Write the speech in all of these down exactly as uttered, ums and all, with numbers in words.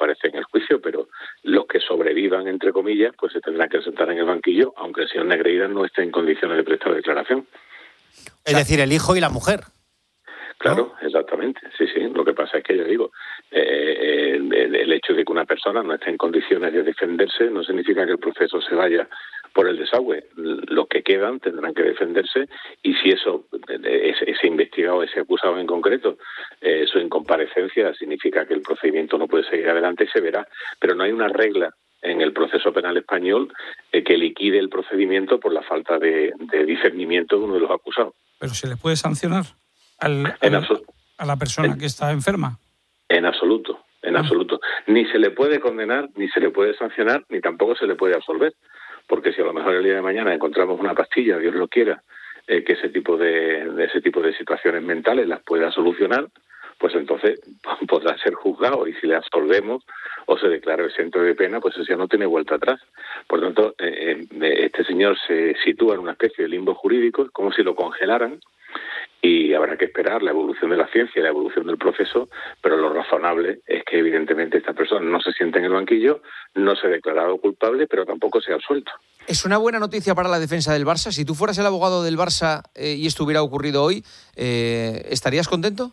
comparecer en el juicio, pero los que sobrevivan, entre comillas, pues se tendrán que sentar en el banquillo, aunque el señor Negreira no esté en condiciones de prestar declaración. Es decir, el hijo y la mujer. Claro, ¿no? Exactamente, sí, sí. Lo que pasa es que yo digo, eh, el, el hecho de que una persona no esté en condiciones de defenderse no significa que el proceso se vaya por el desagüe. Los que quedan tendrán que defenderse y si eso, ese, ese investigado, ese acusado en concreto, eh, su incomparecencia significa que el procedimiento no puede seguir adelante, se verá. Pero no hay una regla en el proceso penal español eh, que liquide el procedimiento por la falta de, de discernimiento de uno de los acusados. ¿Pero se le puede sancionar al, en al, absol- a la persona en, que está enferma? En absoluto, en ah. absoluto. Ni se le puede condenar, ni se le puede sancionar, ni tampoco se le puede absolver. Porque si a lo mejor el día de mañana encontramos una pastilla, Dios lo quiera, eh, que ese tipo de, de ese tipo de situaciones mentales las pueda solucionar, pues entonces podrá ser juzgado y si le absolvemos o se declara exento de pena, pues eso ya no tiene vuelta atrás. Por lo tanto, eh, eh, este señor se sitúa en una especie de limbo jurídico, como si lo congelaran, y habrá que esperar la evolución de la ciencia y la evolución del proceso, pero lo razonable es que evidentemente esta persona no se siente en el banquillo, no se ha declarado culpable, pero tampoco se ha absuelto. Es una buena noticia para la defensa del Barça. Si tú fueras el abogado del Barça eh, y esto hubiera ocurrido hoy, eh, ¿estarías contento?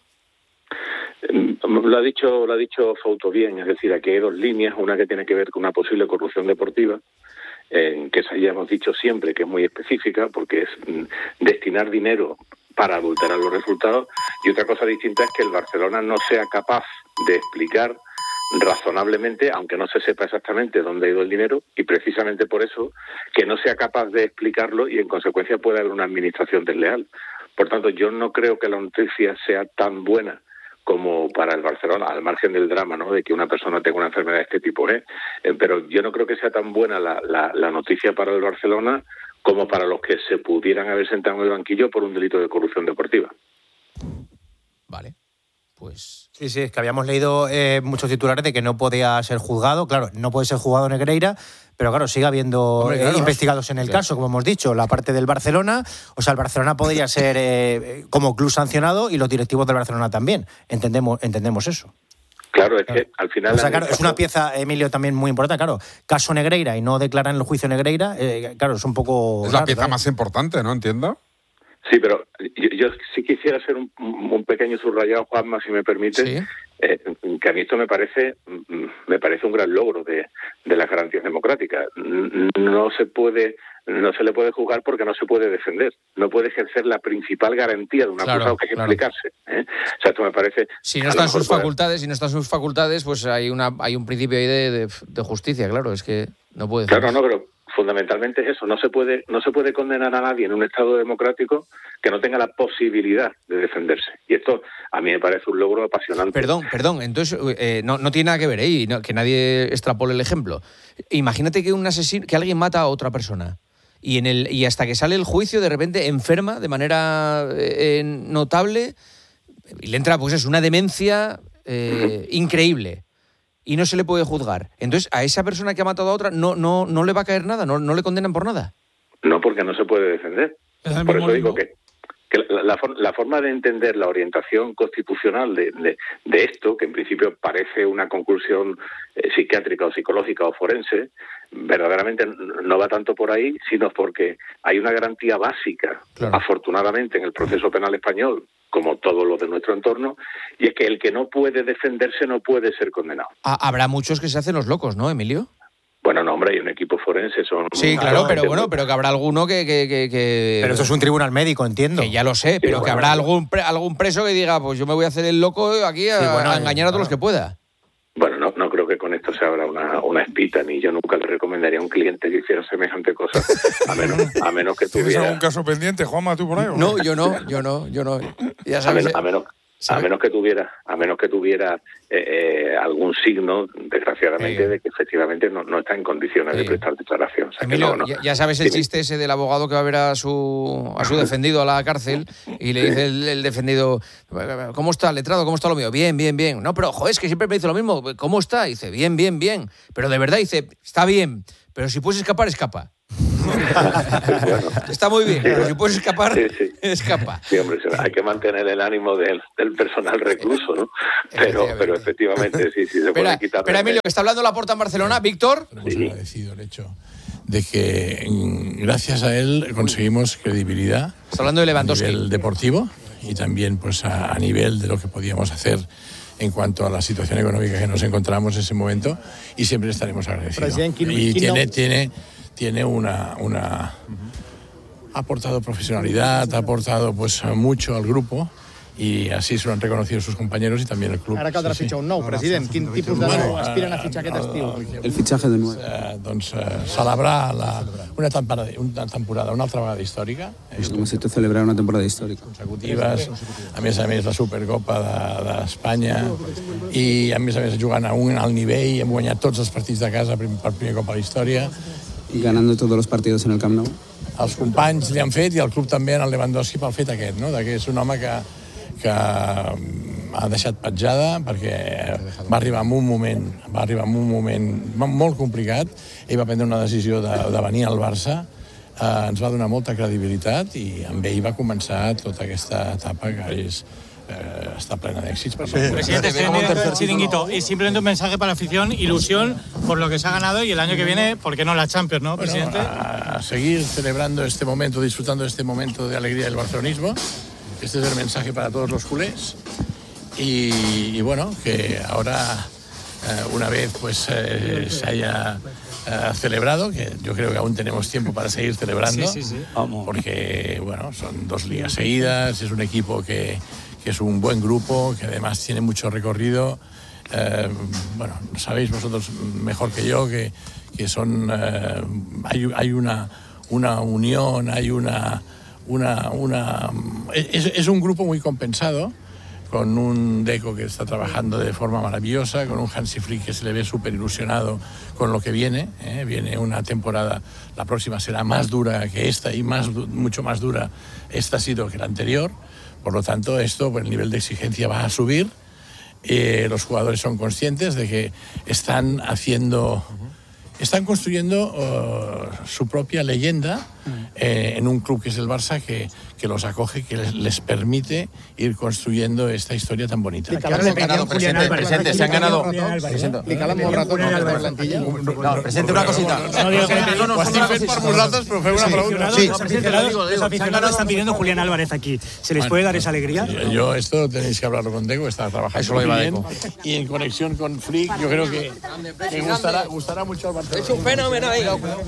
Lo ha dicho, lo ha dicho Fouto bien, es decir, aquí hay dos líneas, una que tiene que ver con una posible corrupción deportiva, en que ya hemos dicho siempre que es muy específica, porque es mm, destinar dinero para adulterar los resultados, y otra cosa distinta es que el Barcelona no sea capaz de explicar razonablemente, aunque no se sepa exactamente dónde ha ido el dinero, y precisamente por eso que no sea capaz de explicarlo y en consecuencia puede haber una administración desleal. Por tanto, yo no creo que la noticia sea tan buena como para el Barcelona, al margen del drama, ¿no?, de que una persona tenga una enfermedad de este tipo, ¿eh? Eh, pero yo no creo que sea tan buena la, la, la noticia para el Barcelona como para los que se pudieran haber sentado en el banquillo por un delito de corrupción deportiva. Vale, pues... Sí, sí, es que habíamos leído eh, muchos titulares de que no podía ser juzgado. Claro, no puede ser juzgado Negreira, pero claro, sigue habiendo Hombre, claro, eh, investigados en el claro. caso, como hemos dicho, la parte del Barcelona. O sea, el Barcelona podría ser eh, como club sancionado y los directivos del Barcelona también. Entendemos, entendemos eso. Claro, es claro. que al final... O sea, claro, es una pieza, Emilio, también muy importante. Claro, caso Negreira y no declaran el juicio Negreira, eh, claro, es un poco... Es la raro, pieza ¿verdad? más importante, ¿no? Entiendo. Sí, pero yo, yo sí quisiera hacer un, un pequeño subrayado, Juanma, si me permite, ¿Sí? eh, que a mí esto me parece me parece un gran logro de, de las garantías democráticas. No se puede no se le puede juzgar porque no se puede defender. No puede ejercer la principal garantía de un claro, acusado, que es claro. explicarse. ¿eh? O sea, esto me parece... Si no están sus puede... facultades, si no están sus facultades, pues hay una hay un principio ahí de, de, de justicia, claro, es que no puede... Claro, no, pero... fundamentalmente es eso, no se puede no se puede condenar a nadie en un Estado democrático que no tenga la posibilidad de defenderse. Y esto a mí me parece un logro apasionante. Perdón, perdón, entonces eh, no, no tiene nada que ver ahí, no, que nadie extrapole el ejemplo. Imagínate que un asesino, que alguien mata a otra persona y en el y hasta que sale el juicio de repente enferma de manera eh, notable y le entra pues es una demencia eh, increíble. Y no se le puede juzgar. Entonces, a esa persona que ha matado a otra no no no le va a caer nada, no, no le condenan por nada. No, porque no se puede defender. Por eso digo que, que la, la, la forma de entender la orientación constitucional de, de, de esto, que en principio parece una conclusión eh, psiquiátrica o psicológica o forense, verdaderamente no va tanto por ahí, sino porque hay una garantía básica, claro. afortunadamente, en el proceso penal español, como todo lo de nuestro entorno, y es que el que no puede defenderse no puede ser condenado. Habrá muchos que se hacen los locos, ¿no, Emilio? Bueno, no, hombre, hay un equipo forense, son... Sí, claro, pero bueno, pero que habrá alguno que... que, que, que... Pero eso es un tribunal médico, entiendo. Que ya lo sé, pero sí, que bueno, habrá algún, pre, algún preso que diga, pues yo me voy a hacer el loco aquí a, sí, bueno, a engañar a todos bueno. los que pueda. Bueno, no, no creo que con esto se abra una, una espita, ni yo nunca le recomendaría a un cliente que hiciera semejante cosa, a menos, a menos que tuviera... ¿Tienes algún caso pendiente, Juanma, tú por ahí? No, yo no, yo no, yo no. Ya sabes, a menos, a menos, a menos que tuviera, a menos que tuviera eh, eh, algún signo, desgraciadamente, sí. de que efectivamente no, no está en condiciones sí. de prestar declaración. O sea, Emilio, que no, no. Ya, ya sabes el sí. chiste ese del abogado que va a ver a su a su defendido a la cárcel y le dice el, el defendido, ¿cómo está, letrado? ¿Cómo está lo mío? Bien, bien, bien. No, pero joder, es que siempre me dice lo mismo. ¿Cómo está? Y dice, bien, bien, bien. Pero de verdad dice, está bien, pero si puedes escapar, escapa. Bueno. Está muy bien, pero si puedes escapar, sí, sí. escapa. Sí, hombre, hay que mantener el ánimo del, del personal recluso, ¿no? Pero, pero efectivamente, sí, sí, se Espera, puede quitar. espera, Emilio, que está hablando Laporta en Barcelona. Víctor. Hemos agradecido el hecho de que gracias a él conseguimos credibilidad. Está hablando de Lewandowski. A nivel deportivo y también pues a, a nivel de lo que podíamos hacer en cuanto a la situación económica que nos encontramos en ese momento, y siempre estaremos agradecidos. Y tiene, tiene, tiene una, una ha aportado profesionalidad, ha aportado pues mucho al grupo, i així s'ho han reconocido sus compañeros y también el club. Ara caldrà sí, fitxar un nou, president. Quin tipus de nou aspiren a fitxar aquest estiu? El fitxatge de nou. Eh, doncs eh, celebrar la, una, temporada, una temporada, una altra vegada històrica. Necessito celebrar una temporada històrica. Consecutives, a més a més la Supercopa d'Espanya de, i a més a més jugant a un alt nivell, hem guanyat tots els partits de casa per primer cop a la història. Ganando todos los partidos en el Camp Nou. Els companys li han fet i el club també en el Lewandowski pel fet aquest, no? De que és un home que que ha deixat petjada perquè va arribar en un moment va arribar en un moment molt complicat. Ell va prendre una decisió de, de venir al Barça, eh, ens va donar molta credibilitat i amb ell va començar tota aquesta etapa que és eh, està plena d'éxitos. Presidente, estoy en el tercer chiringuito y simplemente un mensaje para la afición, ilusión por lo que se ha ganado y el año que viene, ¿por qué no la Champions, no, presidente? Bueno, a, a seguir celebrando este momento, disfrutando de este momento de alegría del barcelonismo. Este es el mensaje para todos los culés y, y bueno, que ahora eh, una vez pues eh, se haya eh, celebrado, que yo creo que aún tenemos tiempo para seguir celebrando, sí, sí, sí. Porque bueno, son dos ligas seguidas, es un equipo que, que es un buen grupo, que además tiene mucho recorrido. Eh, bueno, sabéis vosotros mejor que yo que, que son eh, hay, hay una, una unión, hay una Una, una, es, es un grupo muy compensado, con un Deco que está trabajando de forma maravillosa, con un Hansi Flick que se le ve súper ilusionado con lo que viene. ¿eh? Viene una temporada, la próxima será más dura que esta y más, mucho más dura esta ha sido que la anterior. Por lo tanto, esto, pues, el nivel de exigencia va a subir. Eh, los jugadores son conscientes de que están haciendo... Están construyendo uh, su propia leyenda eh, en un club que es el Barça, que, que los acoge, que les, les permite ir construyendo esta historia tan bonita. Sí, claro, se han ganado, presidente, presidente, se han ganado... Li cal molt rato per la plantilla? No, presidente, una cosita. No, digo que no, no, Ho estic fent per vosaltres, però feu una pregunta. Sí, los aficionados, los aficionados están pidiendo Julián Álvarez aquí. ¿Se les puede dar esa alegría? Yo esto tenéis que hablarlo con Deco, está trabajando Eso lo iba bien. Deco. Y en conexión con Flick, yo creo que, que gustará, gustará mucho al Barcelona. Es un fenómeno ahí.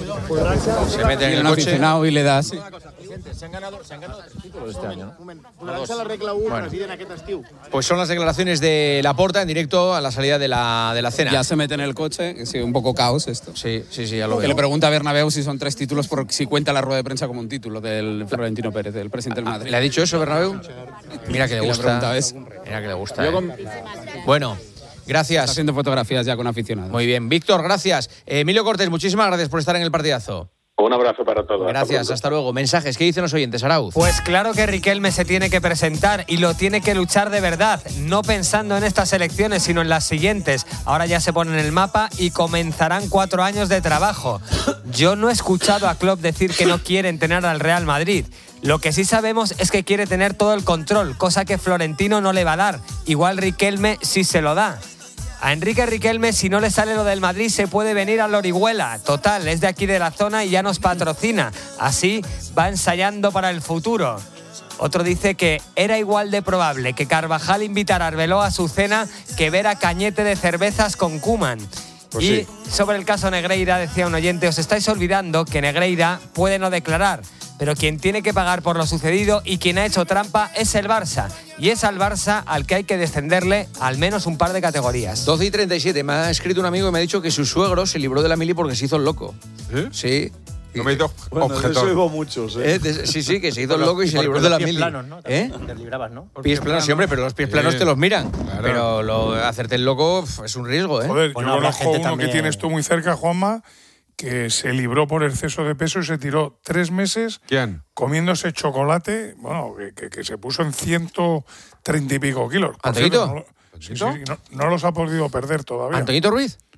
Se mete en el coche. Y le da así. Se han ganado, se han ganado tres títulos este año, ¿no? Podrà ser la regla u, president, aquest estiu. Pues son las declaraciones de Laporta en directo a la salida de la, de la cena. Ya se mete en el coche, que sí, un poco caos esto. Sí, sí, sí, ya lo Que veo. le pregunta a Bernabéu si son tres títulos, por si cuenta la rueda de prensa como un título del Florentino Pérez, del presidente del Madrid. ¿Le ha dicho eso Bernabéu? Mira que le Y la gusta. pregunta es- Mira que le gusta. eh. Bueno, Está gracias. haciendo fotografías ya con aficionados. Muy bien, Víctor, gracias. Eh, Emilio Cortés, muchísimas gracias por estar en el partidazo. Un abrazo para todos. Gracias, pronto. hasta luego. Mensajes, ¿qué dicen los oyentes, Arauz? Pues claro que Riquelme se tiene que presentar y lo tiene que luchar de verdad, no pensando en estas elecciones, sino en las siguientes. Ahora ya se pone en el mapa y comenzarán cuatro años de trabajo. Yo no he escuchado a Klopp decir que no quieren tener al Real Madrid. Lo que sí sabemos es que quiere tener todo el control, cosa que Florentino no le va a dar. Igual Riquelme sí se lo da. A Enrique Riquelme, si no le sale lo del Madrid, se puede venir a la Orihuela. Total, es de aquí de la zona y ya nos patrocina. Así va ensayando para el futuro. Otro dice que era igual de probable que Carvajal invitara a Arbeloa a su cena que ver a Cañete de cervezas con Koeman. Pues y sí. sobre el caso Negreira, decía un oyente, os estáis olvidando que Negreira puede no declarar, pero quien tiene que pagar por lo sucedido y quien ha hecho trampa es el Barça. Y es al Barça al que hay que descenderle al menos un par de categorías. doce y treinta y siete. Me ha escrito un amigo y me ha dicho que su suegro se libró de la mili porque se hizo el loco. ¿Sí? Sí. No me hizo objetor. oigo muchos, ¿eh? Eh, de- sí, sí, que se hizo el loco y se libró de la pies mili. planos, ¿no? ¿Eh? Te librabas, ¿no? Pies planos, sí, hombre, pero los pies planos Sí. te los miran. Claro. Pero lo, hacerte el loco pf, es un riesgo, ¿eh? Joder, Bueno, yo habrá conozco gente uno también- que tienes tú muy cerca, Juanma, que se libró por exceso de peso y se tiró tres meses ¿Quién? comiéndose chocolate, bueno, que, que, que se puso en ciento treinta y pico kilos. Por ¿Antoñito? cierto, No, lo- sí, sí, no, no los ha podido perder todavía. ¿Antoñito Ruiz?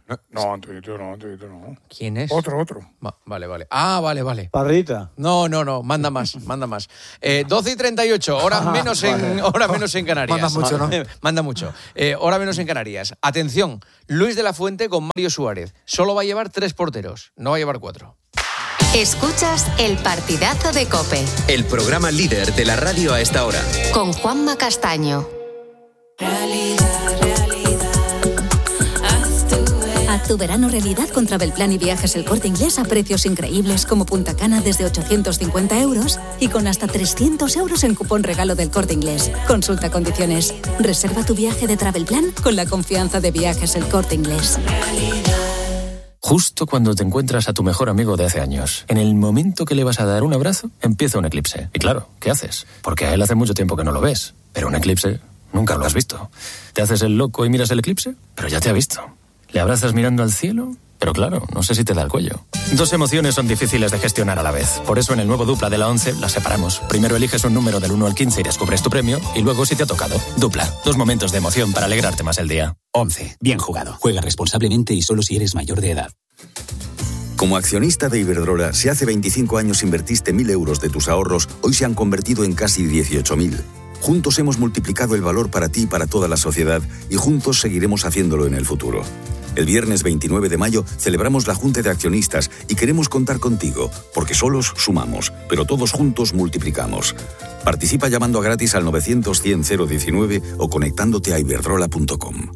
No, Antoñito no, Antoñito no. ¿Quién es? Otro, otro. Va, vale, vale. Ah, vale, vale. Parrita. No, no, no, manda más, manda más. Eh, doce y treinta y ocho, hora menos en, hora menos en Canarias. Manda mucho, ¿no? Manda mucho. Eh, hora menos en Canarias. Atención, Luis de la Fuente con Mario Suárez. Solo va a llevar tres porteros, no va a llevar cuatro. Escuchas El Partidazo de COPE. El programa líder de la radio a esta hora. Con Juanma Castaño. Realidad, realidad. Haz tu, Haz tu verano realidad con Travelplan y Viajes El Corte Inglés a precios increíbles como Punta Cana desde ochocientos cincuenta euros y con hasta trescientos euros en cupón regalo del Corte Inglés. Consulta condiciones. Reserva tu viaje de Travelplan con la confianza de Viajes El Corte Inglés. Realidad. Justo cuando te encuentras a tu mejor amigo de hace años, en el momento que le vas a dar un abrazo, empieza un eclipse. Y claro, ¿qué haces? Porque a él hace mucho tiempo que no lo ves. Pero un eclipse nunca lo has visto. ¿Te haces el loco y miras el eclipse? Pero ya te ha visto. ¿Le abrazas mirando al cielo? Pero claro, no sé si te da el cuello. Dos emociones son difíciles de gestionar a la vez. Por eso en el nuevo Dupla de la once las separamos. Primero eliges un número del uno al quince y descubres tu premio. Y luego si te ha tocado. Dupla. Dos momentos de emoción para alegrarte más el día. once. Bien jugado. Juega responsablemente y solo si eres mayor de edad. Como accionista de Iberdrola, si hace veinticinco años invertiste mil euros de tus ahorros, hoy se han convertido en casi dieciocho mil. Juntos hemos multiplicado el valor para ti y para toda la sociedad y juntos seguiremos haciéndolo en el futuro. El viernes veintinueve de mayo celebramos la Junta de Accionistas y queremos contar contigo, porque solos sumamos, pero todos juntos multiplicamos. Participa llamando a gratis al novecientos cien cero diecinueve o conectándote a iberdrola punto com.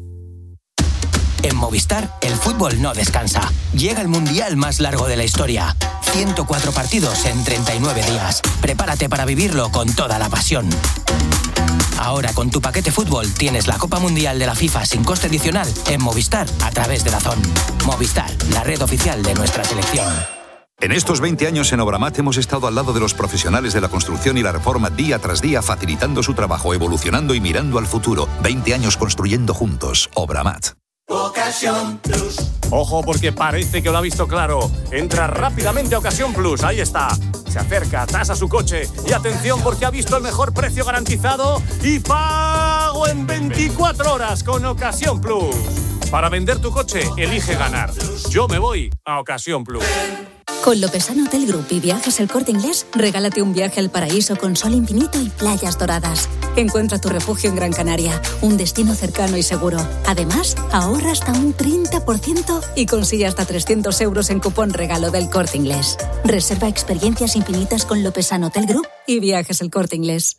En Movistar, el fútbol no descansa. Llega el mundial más largo de la historia. ciento cuatro partidos en treinta y nueve días. Prepárate para vivirlo con toda la pasión. Ahora con tu paquete fútbol tienes la Copa Mundial de la FIFA sin coste adicional en Movistar a través de DAZN. Movistar, la red oficial de nuestra selección. En estos veinte años en Obramat hemos estado al lado de los profesionales de la construcción y la reforma día tras día, facilitando su trabajo, evolucionando y mirando al futuro. veinte años construyendo juntos. Obramat. Ocasión Plus. Ojo porque parece que lo ha visto claro. Entra rápidamente a Ocasión Plus, ahí está. Se acerca, tasa su coche y atención porque ha visto el mejor precio garantizado y pago en veinticuatro horas con Ocasión Plus. Para vender tu coche, elige ganar. Yo me voy a Ocasión Plus. Con Lopesano Hotel Group y Viajes El Corte Inglés, regálate un viaje al paraíso con sol infinito y playas doradas. Encuentra tu refugio en Gran Canaria, un destino cercano y seguro. Además, ahorra hasta un treinta por ciento y consigue hasta trescientos euros en cupón regalo del Corte Inglés. Reserva experiencias infinitas con Lopesano Hotel Group y Viajes El Corte Inglés.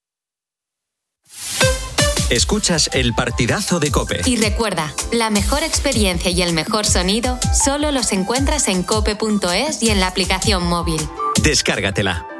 Escuchas El Partidazo de COPE. Y recuerda, la mejor experiencia y el mejor sonido solo los encuentras en cope punto es y en la aplicación móvil. Descárgatela.